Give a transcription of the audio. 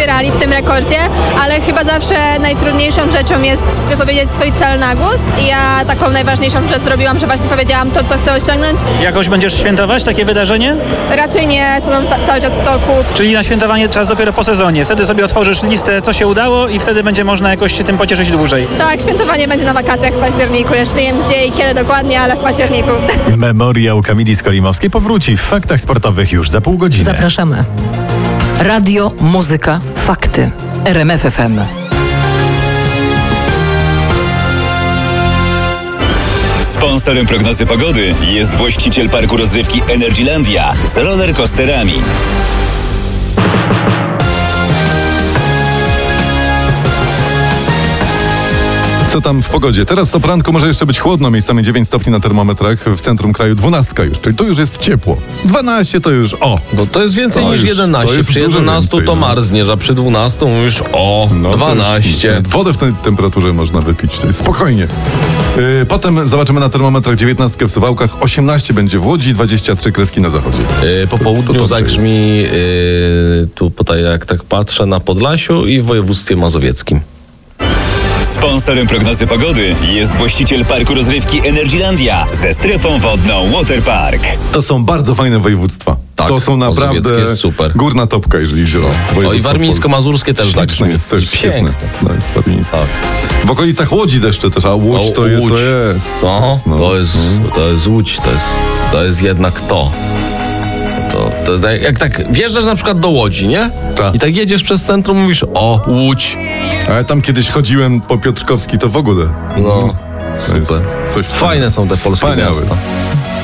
wspierali w tym rekordzie, ale chyba zawsze najtrudniejszą rzeczą jest wypowiedzieć swój cel na głos i ja taką najważniejszą rzecz zrobiłam, że właśnie powiedziałam to, co chcę osiągnąć. Jakoś będziesz świętować takie wydarzenie? Raczej nie, są cały czaz w toku. Czyli na świętowanie czas dopiero po sezonie. Wtedy sobie otworzysz listę, co się udało i wtedy będzie można jakoś się tym pocieszyć dłużej. Tak, świętowanie będzie na wakacjach w październiku. Jeszcze nie wiem gdzie i kiedy dokładnie, ale w październiku. Memoriał Kamili Skolimowskiej powróci w Faktach Sportowych już za pół godziny. Zapraszamy. Radio, muzyka, fakty. RMF FM. Sponsorem prognozy pogody jest właściciel parku rozrywki Energylandia z rollercoasterami. Co tam w pogodzie? Teraz o poranku może jeszcze być chłodno, miejscami 9 stopni na termometrach, w centrum kraju 12 już, czyli tu już jest ciepło. 12 to już No to jest więcej To niż już- 11. to jest Przy dużo 11 więcej, to no. marzniesz, a przy 12 mówisz to 12. już wodę w tej temperaturze można wypić, to jest spokojnie. Potem zobaczymy na termometrach 19 w Suwałkach, 18 będzie w Łodzi, 23 Kreski na zachodzie. Po południu To zagrzmi tu tutaj jak tak patrzę na Podlasiu i w województwie mazowieckim. Sponsorem prognozy pogody jest właściciel parku rozrywki Energylandia ze strefą wodną Waterpark. To są bardzo fajne województwa. Tak, to są naprawdę mazowieckie jest super. górna topka, jeżeli chodzi o województwo. O, i warmińsko-mazurskie też Śliczne zagrzmi. jest też, I świetne. piękne. No, jest warmińskie. Tak. W okolicach Łodzi deszcze też, a Łódź to jest... Łódź. No. To jest Łódź, to jest jednak to. To jak tak wjeżdżasz na przykład do Łodzi, nie? Tak. I tak jedziesz przez centrum, mówisz, o, Łódź. A ja tam kiedyś chodziłem po Piotrkowski, to w ogóle. No, To jest super. coś Fajne są te polskie wspaniałe. miasta.